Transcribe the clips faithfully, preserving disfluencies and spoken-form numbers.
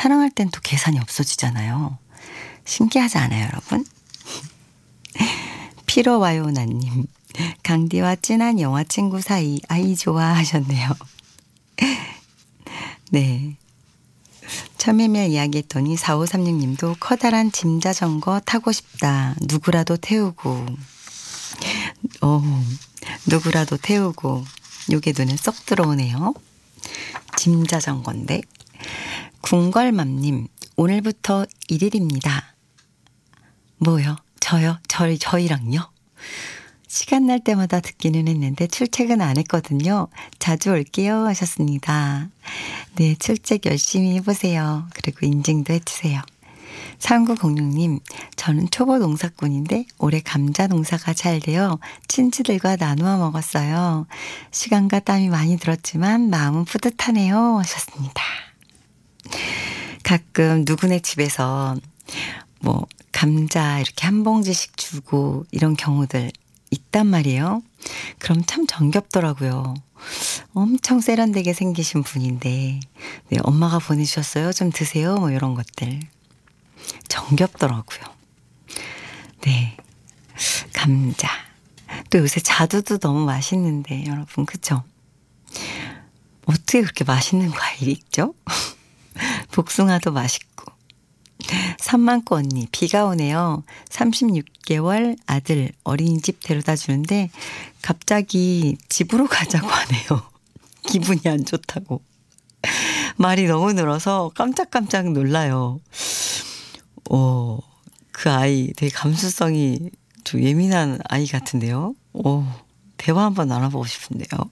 사랑할 땐 또 계산이 없어지잖아요. 신기하지 않아요, 여러분? 피로와요나님, 강디와 진한 영화 친구 사이, 아이 좋아하셨네요. 네. 철매매 이야기했더니 사오삼육님도 커다란 짐 자전거 타고 싶다. 누구라도 태우고. 어, 누구라도 태우고. 요게 눈에 쏙 들어오네요. 짐 자전거인데. 궁걸맘님, 오늘부터 일 일입니다. 뭐요? 저요? 저희, 저희랑요? 시간 날 때마다 듣기는 했는데 출첵은 안 했거든요. 자주 올게요 하셨습니다. 네, 출첵 열심히 해보세요. 그리고 인증도 해주세요. 삼구공육님, 저는 초보 농사꾼인데 올해 감자 농사가 잘 되어 친지들과 나누어 먹었어요. 시간과 땀이 많이 들었지만 마음은 뿌듯하네요 하셨습니다. 가끔 누구네 집에서 뭐 감자 이렇게 한 봉지씩 주고 이런 경우들 있단 말이에요. 그럼 참 정겹더라고요. 엄청 세련되게 생기신 분인데 네, 엄마가 보내주셨어요. 좀 드세요. 뭐 이런 것들. 정겹더라고요. 네, 감자. 또 요새 자두도 너무 맛있는데 여러분 그쵸? 어떻게 그렇게 맛있는 과일이 있죠? 복숭아도 맛있고. 삼만꾸 언니, 비가 오네요. 삼십육 개월 아들 어린이집 데려다 주는데 갑자기 집으로 가자고 하네요. 기분이 안 좋다고. 말이 너무 늘어서 깜짝깜짝 놀라요. 어, 그 아이 되게 감수성이 좀 예민한 아이 같은데요. 오, 대화 한번 나눠보고 싶은데요.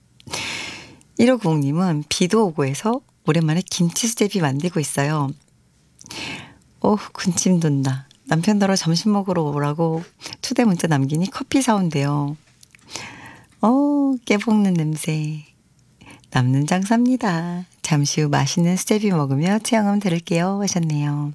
일오구공님은 비도 오고 해서 오랜만에 김치 수제비 만들고 있어요. 오, 군침 돈다. 남편더러 점심 먹으러 오라고 초대 문자 남기니 커피 사온대요. 어, 깨볶는 냄새. 남는 장사입니다. 잠시 후 맛있는 수제비 먹으며 체험 들을게요 하셨네요.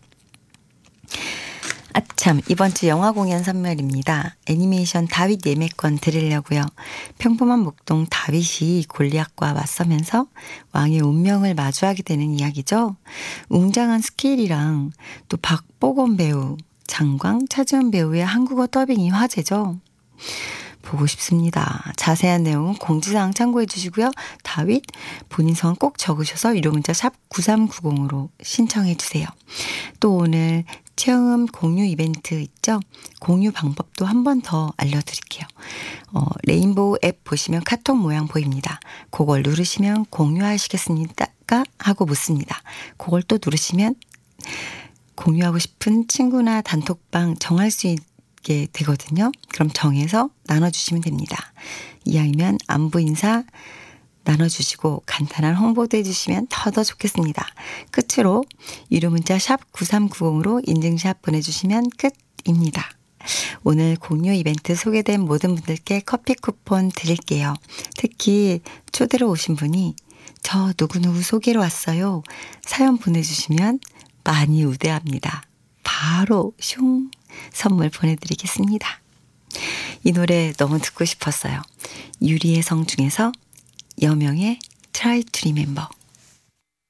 아참, 이번 주 영화 공연 선물입니다. 애니메이션 다윗 예매권 드리려고요. 평범한 목동 다윗이 골리앗과 맞서면서 왕의 운명을 마주하게 되는 이야기죠. 웅장한 스케일이랑 또 박보검 배우, 장광, 차지원 배우의 한국어 더빙이 화제죠. 보고 싶습니다. 자세한 내용은 공지사항 참고해 주시고요. 다윗 본인 성은 꼭 적으셔서 유료 문자 샵 구삼구공으로 신청해 주세요. 또 오늘 체험 공유 이벤트 있죠? 공유 방법도 한 번 더 알려드릴게요. 어, 레인보우 앱 보시면 카톡 모양 보입니다. 그걸 누르시면 공유하시겠습니까? 하고 묻습니다. 그걸 또 누르시면 공유하고 싶은 친구나 단톡방 정할 수 있게 되거든요. 그럼 정해서 나눠주시면 됩니다. 이왕이면 안부 인사 나눠주시고 간단한 홍보도 해주시면 더 더 좋겠습니다. 끝으로 유료 문자 샵 구삼구공으로 인증샷 보내주시면 끝입니다. 오늘 공유 이벤트 소개된 모든 분들께 커피 쿠폰 드릴게요. 특히 초대로 오신 분이 저 누구누구 소개로 왔어요. 사연 보내주시면 많이 우대합니다. 바로 슝 선물 보내드리겠습니다. 이 노래 너무 듣고 싶었어요. 유리의 성 중에서 여명의 Try to Remember.